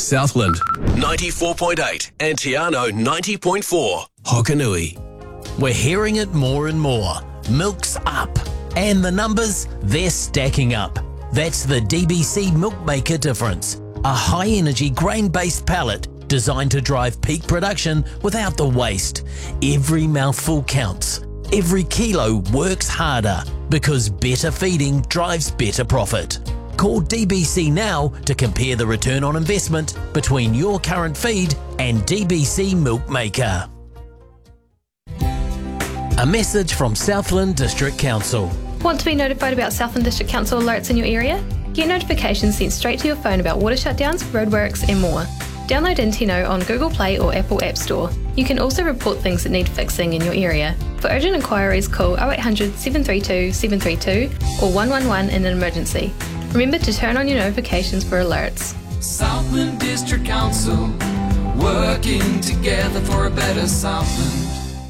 Southland 94.8 and Tiano 90.4 Hokanui. We're hearing it more and more. Milk's up. And the numbers, they're stacking up. That's the DBC Milkmaker difference. A high-energy grain-based pellet designed to drive peak production without the waste. Every mouthful counts. Every kilo works harder because better feeding drives better profit. Call DBC now to compare the return on investment between your current feed and DBC Milkmaker. A message from Southland District Council. Want to be notified about Southland District Council alerts in your area? Get notifications sent straight to your phone about water shutdowns, roadworks and more. Download Intino on Google Play or Apple App Store. You can also report things that need fixing in your area. For urgent inquiries, call 0800 732 732 or 111 in an emergency. Remember to turn on your notifications for alerts. Southland District Council, working together for a better Southland.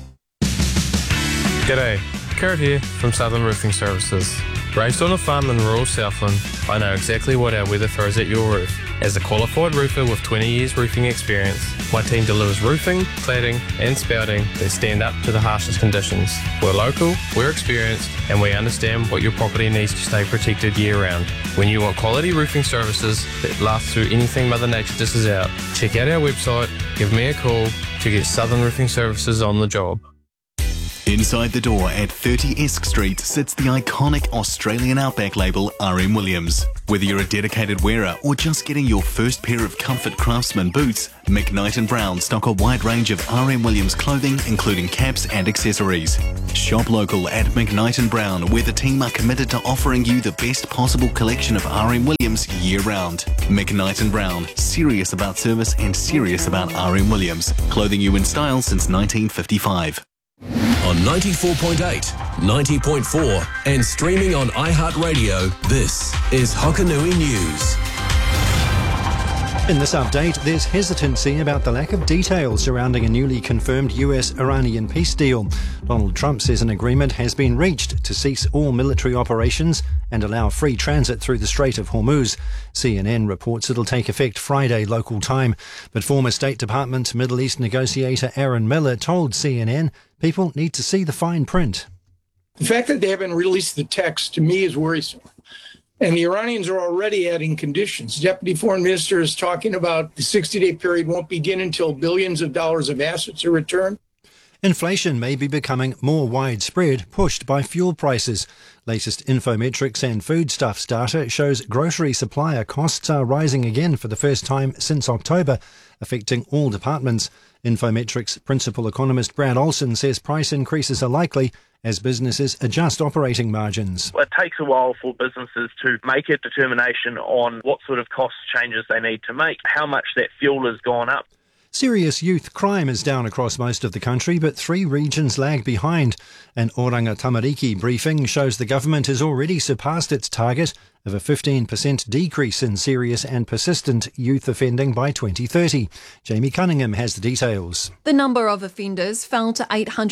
G'day, Kurt here from Southern Roofing Services. Raised on a farm in rural Southland, I know exactly what our weather throws at your roof. As a qualified roofer with 20 years roofing experience, my team delivers roofing, cladding and spouting that stand up to the harshest conditions. We're local, we're experienced and we understand what your property needs to stay protected year round. When you want quality roofing services that last through anything Mother Nature dishes out, check out our website, give me a call to get Southern Roofing Services on the job. Inside the door at 30 Esk Street sits the iconic Australian Outback label RM Williams. Whether you're a dedicated wearer or just getting your first pair of comfort Craftsman boots, McKnight & Brown stock a wide range of RM Williams clothing, including caps and accessories. Shop local at McKnight & Brown, where the team are committed to offering you the best possible collection of RM Williams year-round. McKnight & Brown, serious about service and serious about RM Williams. Clothing you in style since 1955. On 94.8, 90.4 and streaming on iHeartRadio, this is Hokanui News. In this update, there's hesitancy about the lack of details surrounding a newly confirmed US-Iranian peace deal. Donald Trump says an agreement has been reached to cease all military operations and allow free transit through the Strait of Hormuz. CNN reports it'll take effect Friday local time. But former State Department Middle East negotiator Aaron Miller told CNN people need to see the fine print. The fact that they haven't released the text, to me, is worrisome. And the Iranians are already adding conditions. Deputy Foreign Minister is talking about the 60-day period won't begin until billions of dollars of assets are returned. Inflation may be becoming more widespread, pushed by fuel prices. Latest Infometrics and foodstuffs data shows grocery supplier costs are rising again for the first time since October, affecting all departments. Infometrics principal economist Brad Olson says price increases are likely as businesses adjust operating margins. It takes a while for businesses to make a determination on what sort of cost changes they need to make, how much that fuel has gone up. Serious youth crime is down across most of the country, but 3 regions lag behind. An Oranga Tamariki briefing shows the government has already surpassed its target of a 15% decrease in serious and persistent youth offending by 2030. Jamie Cunningham has the details. The number of offenders fell to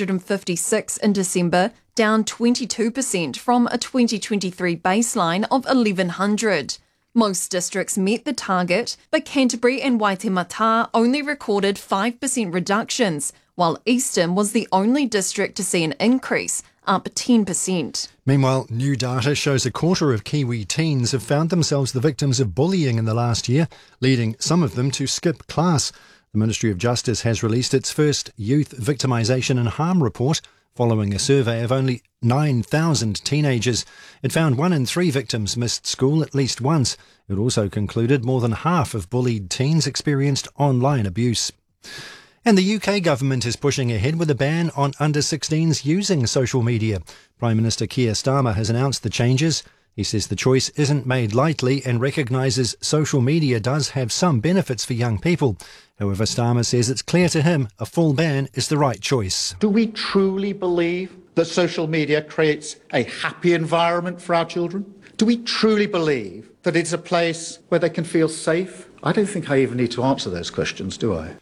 856 in December, down 22% from a 2023 baseline of 1,100. Most districts met the target, but Canterbury and Waitemata only recorded 5% reductions, while Eastern was the only district to see an increase, up 10%. Meanwhile, new data shows a quarter of Kiwi teens have found themselves the victims of bullying in the last year, leading some of them to skip class. The Ministry of Justice has released its first Youth Victimisation and Harm report, following a survey of only 9,000 teenagers. It found 1 in 3 victims missed school at least once. It also concluded more than half of bullied teens experienced online abuse. And the UK government is pushing ahead with a ban on under-16s using social media. Prime Minister Keir Starmer has announced the changes. He says the choice isn't made lightly and recognises social media does have some benefits for young people. However, Starmer says it's clear to him a full ban is the right choice. Do we truly believe that social media creates a happy environment for our children? Do we truly believe that it's a place where they can feel safe? I don't think I even need to answer those questions, do I?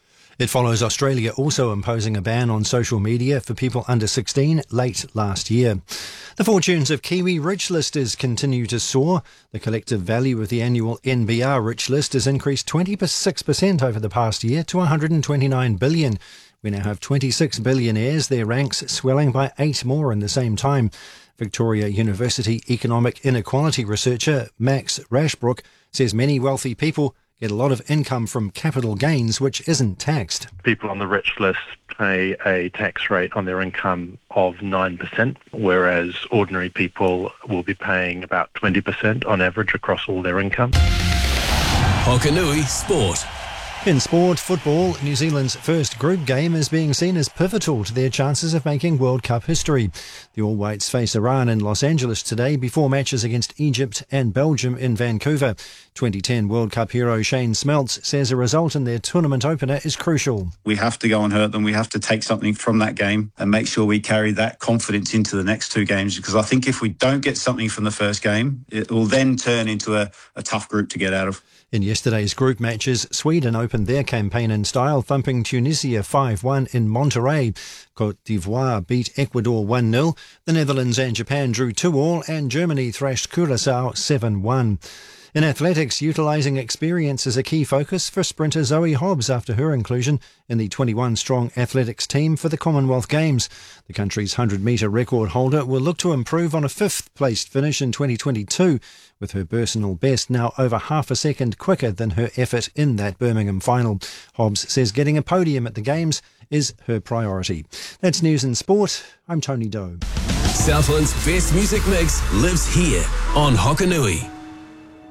It follows Australia also imposing a ban on social media for people under 16 late last year. The fortunes of Kiwi rich listers continue to soar. The collective value of the annual NBR rich list has increased 26% over the past year to $129 billion. We now have 26 billionaires, their ranks swelling by 8 more in the same time. Victoria University economic inequality researcher Max Rashbrook says many wealthy people get a lot of income from capital gains which isn't taxed. People on the rich list pay a tax rate on their income of 9%, whereas ordinary people will be paying about 20% on average across all their income. Hokanui Sport. In sport, football, New Zealand's first group game is being seen as pivotal to their chances of making World Cup history. The All Whites face Iran in Los Angeles today before matches against Egypt and Belgium in Vancouver. 2010 World Cup hero Shane Smeltz says a result in their tournament opener is crucial. We have to go and hurt them. We have to take something from that game and make sure we carry that confidence into the next 2 games, because I think if we don't get something from the first game, it will then turn into a tough group to get out of. In yesterday's group matches, Sweden opened their campaign in style, thumping Tunisia 5-1 in Monterrey. Côte d'Ivoire beat Ecuador 1-0. The Netherlands and Japan drew 2-2, and Germany thrashed Curaçao 7-1. In athletics, utilising experience is a key focus for sprinter Zoe Hobbs after her inclusion in the 21-strong athletics team for the Commonwealth Games. The country's 100-metre record holder will look to improve on a 5th-placed finish in 2022, with her personal best now over half a second quicker than her effort in that Birmingham final. Hobbs says getting a podium at the Games is her priority. That's news in sport. I'm Tony Doe. Southland's best music mix lives here on Hokanui.